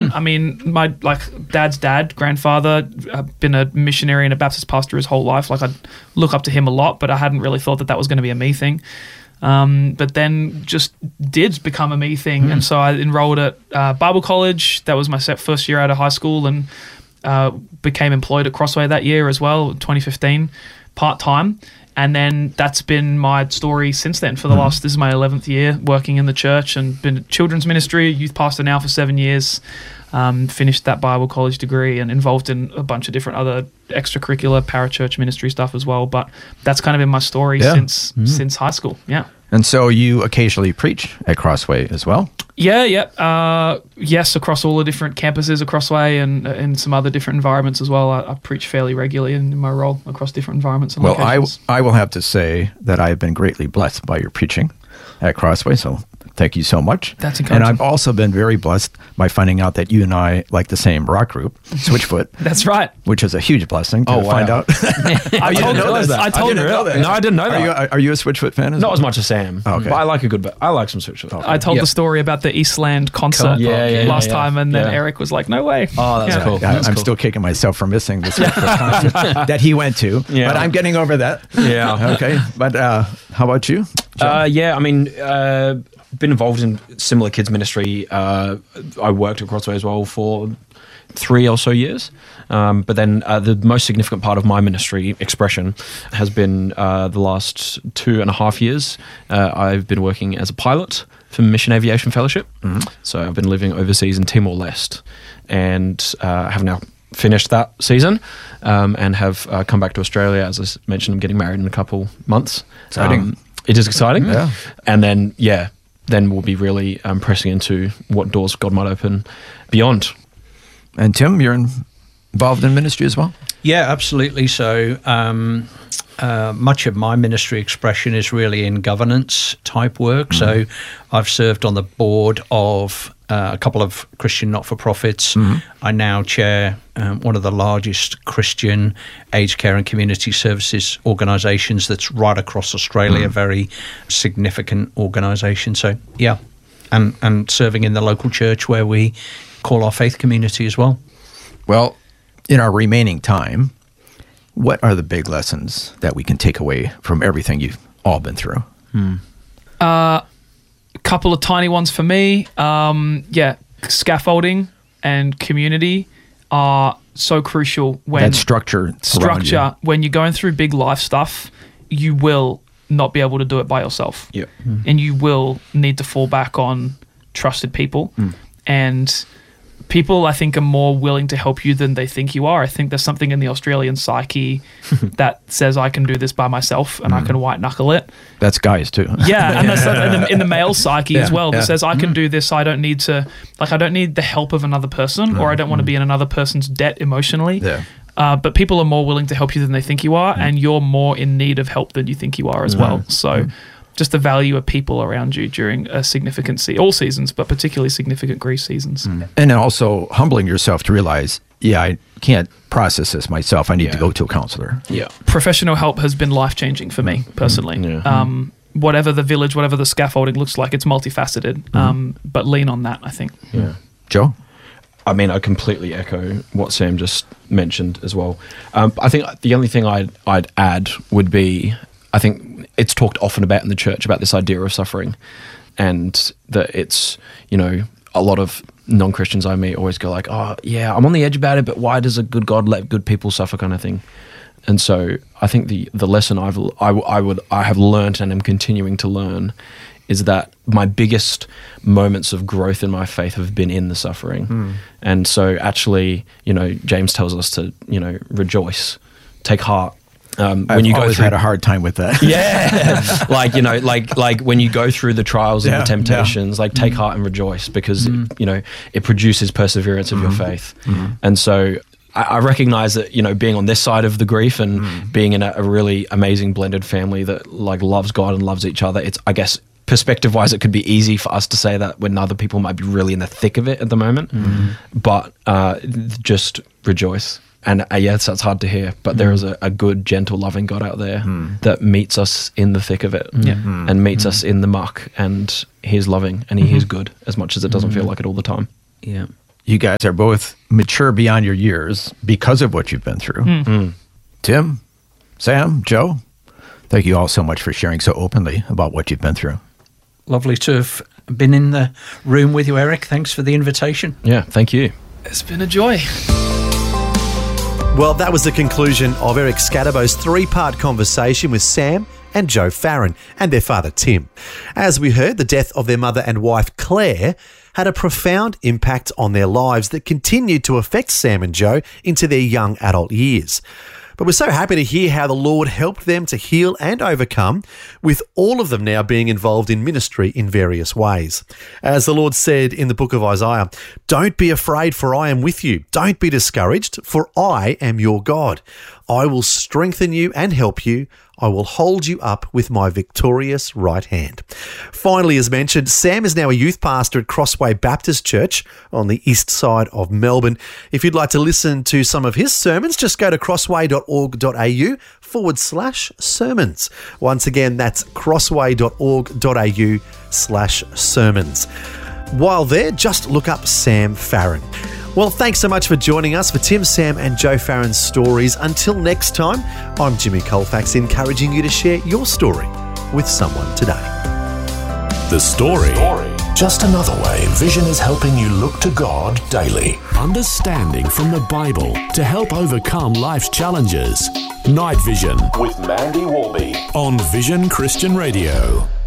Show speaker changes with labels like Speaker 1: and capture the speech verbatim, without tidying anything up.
Speaker 1: Um, I mean, my like dad's dad, grandfather, uh, been a missionary and a Baptist pastor his whole life. Like I look up to him a lot, but I hadn't really thought that that was going to be a me thing. Um, but then just did become a me thing. Mm. And so I enrolled at uh, Bible college. That was my first year out of high school, and uh, became employed at Crossway that year as well, twenty fifteen, part-time. And then that's been my story since then for the mm. last, this is my eleventh year working in the church, and been at children's ministry, youth pastor now for seven years. Um, finished that Bible college degree and involved in a bunch of different other extracurricular parachurch ministry stuff as well. But that's kind of been my story yeah. since mm. since high school. Yeah.
Speaker 2: And so you occasionally preach at Crossway as well?
Speaker 1: Yeah, yeah. Uh, yes, across all the different campuses at Crossway, and in some other different environments as well. I, I preach fairly regularly in my role across different environments and
Speaker 2: well,
Speaker 1: locations.
Speaker 2: I, I will have to say that I have been greatly blessed by your preaching at Crossway, so thank you so much.
Speaker 1: That's encouraging.
Speaker 2: And I've also been very blessed by finding out that you and I like the same rock group, Switchfoot.
Speaker 1: That's right.
Speaker 2: Which is a huge blessing to
Speaker 3: oh, wow.
Speaker 2: find out.
Speaker 1: I
Speaker 2: you
Speaker 1: told
Speaker 2: didn't know that.
Speaker 1: I told
Speaker 2: I didn't know that.
Speaker 3: No, I didn't know that.
Speaker 2: Are you, are you a Switchfoot fan as
Speaker 3: Not
Speaker 2: well?
Speaker 3: as much as Sam.
Speaker 2: Oh, okay.
Speaker 3: But I like a good bit. I like some Switchfoot.
Speaker 1: Okay. I told
Speaker 3: yep.
Speaker 1: the story about the Eastland concert
Speaker 3: cool. yeah, yeah,
Speaker 1: last
Speaker 3: yeah, yeah.
Speaker 1: time, and then
Speaker 3: yeah.
Speaker 1: Eric was like, no way.
Speaker 3: Oh, that's
Speaker 1: yeah.
Speaker 3: cool.
Speaker 2: Yeah,
Speaker 3: that's
Speaker 2: I'm
Speaker 3: cool.
Speaker 2: still kicking myself for missing the Switchfoot concert that he went to,
Speaker 3: yeah.
Speaker 2: but I'm getting over that.
Speaker 3: Yeah.
Speaker 2: Okay. But uh, how about you?
Speaker 3: Uh, yeah, I mean, uh, been involved in similar kids ministry. Uh, I worked at Crossway as well for three or so years. Um, but then uh, the most significant part of my ministry, Expression, has been uh, the last two and a half years. Uh, I've been working as a pilot for Mission Aviation Fellowship. Mm-hmm. So I've been living overseas in Timor-Leste, and uh, have now finished that season um, and have uh, come back to Australia. As I mentioned, I'm getting married in a couple months.
Speaker 2: Exciting.
Speaker 3: Um, it is exciting.
Speaker 2: Yeah.
Speaker 3: And then, yeah, then we'll be really um, pressing into what doors God might open beyond.
Speaker 2: And Tim, you're involved in ministry as well?
Speaker 4: Yeah, absolutely. So um, uh, much of my ministry Expression is really in governance type work. Mm-hmm. So I've served on the board of uh, a couple of Christian not-for-profits. Mm-hmm. I now chair um, one of the largest Christian aged care and community services organisations that's right across Australia, mm-hmm. a very significant organisation. So, yeah, and, and serving in the local church where we call our faith community as well.
Speaker 2: Well, in our remaining time, what are the big lessons that we can take away from everything you've all been through?
Speaker 1: Hmm. Uh, a couple of tiny ones for me. Um, yeah, scaffolding and community are so crucial when
Speaker 2: that structure.
Speaker 1: Structure
Speaker 2: you.
Speaker 1: When you're going through big life stuff, you will not be able to do it by yourself.
Speaker 3: Yeah,
Speaker 1: mm. and you will need to fall back on trusted people mm. and. People, I think, are more willing to help you than they think you are. I think there's something in the Australian psyche that says I can do this by myself and mm. I can white knuckle it.
Speaker 2: That's guys too.
Speaker 1: Yeah, and there's something in the, in the male psyche yeah, as well that
Speaker 2: yeah.
Speaker 1: says I can
Speaker 2: mm.
Speaker 1: do this. I don't need to, like, I don't need the help of another person, mm. or I don't want to be in another person's debt emotionally.
Speaker 2: Yeah.
Speaker 1: Uh, but people are more willing to help you than they think you are, mm. and you're more in need of help than you think you are as mm. well. So. Mm. Just the value of people around you during a significant se- all seasons, but particularly significant grief seasons.
Speaker 2: Mm. And also humbling yourself to realize, yeah, I can't process this myself. I need
Speaker 3: yeah.
Speaker 2: to go to a counselor.
Speaker 3: Yeah.
Speaker 1: Professional help has been life-changing for me personally.
Speaker 3: Mm. Yeah.
Speaker 1: Um, whatever the village, whatever the scaffolding looks like, it's multifaceted. Mm. Um, but lean on that, I think.
Speaker 3: Yeah.
Speaker 2: Joe?
Speaker 3: I mean, I completely echo what Sam just mentioned as well. Um, I think the only thing I'd, I'd add would be, I think it's talked often about in the church about this idea of suffering, and that it's, you know, a lot of non-Christians I meet always go like, oh yeah, I'm on the edge about it, but why does a good God let good people suffer kind of thing? And so I think the, the lesson I've, I, I would, I have learned and am continuing to learn is that my biggest moments of growth in my faith have been in the suffering. Mm. And so actually, you know, James tells us to, you know, rejoice, take heart. Um,
Speaker 2: I've
Speaker 3: when you go
Speaker 2: always
Speaker 3: through,
Speaker 2: had a hard time with that.
Speaker 3: Yeah, like you know, like like when you go through the trials and
Speaker 2: yeah,
Speaker 3: the temptations,
Speaker 2: yeah.
Speaker 3: like take mm. heart and rejoice because
Speaker 1: mm.
Speaker 3: it, you know it produces perseverance of mm. your faith. Mm. And so I, I recognize that you know being on this side of the grief and mm. being in a, a really amazing blended family that like loves God and loves each other. It's I guess perspective wise, it could be easy for us to say that when other people might be really in the thick of it at the moment. Mm. But uh, just rejoice. And uh, yes, that's hard to hear, but mm. there is a, a good, gentle, loving God out there mm. that meets us in the thick of it
Speaker 1: yeah.
Speaker 3: mm. and meets mm. us in the muck, and He's loving and He mm-hmm. is good as much as it doesn't mm. feel like it all the time.
Speaker 4: Yeah.
Speaker 2: you guys are both mature beyond your years because of what you've been through.
Speaker 1: Mm.
Speaker 3: Mm.
Speaker 2: Tim, Sam, Joe, thank you all so much for sharing so openly about what you've been through.
Speaker 4: Lovely to have been in the room with you, Eric. Thanks for the invitation.
Speaker 3: Yeah, thank you.
Speaker 1: It's been a joy.
Speaker 5: Well, that was the conclusion of Eric Scatterbo's three-part conversation with Sam and Joe Farron and their father Tim. As we heard, the death of their mother and wife Claire had a profound impact on their lives that continued to affect Sam and Joe into their young adult years. But we're so happy to hear how the Lord helped them to heal and overcome, with all of them now being involved in ministry in various ways. As the Lord said in the book of Isaiah, "Don't be afraid, for I am with you. Don't be discouraged, for I am your God. I will strengthen you and help you. I will hold you up with my victorious right hand." Finally, as mentioned, Sam is now a youth pastor at Crossway Baptist Church on the east side of Melbourne. If you'd like to listen to some of his sermons, just go to crossway.org.au forward slash sermons. Once again, that's crossway.org.au slash sermons. While there, just look up Sam Farron. Well, thanks so much for joining us for Tim, Sam and Joe Farron's stories. Until next time, I'm Jimmy Colfax, encouraging you to share your story with someone today.
Speaker 6: The story. Just another way Vision is helping you look to God daily. Understanding from the Bible to help overcome life's challenges. Night Vision with Mandy Warby on Vision Christian Radio.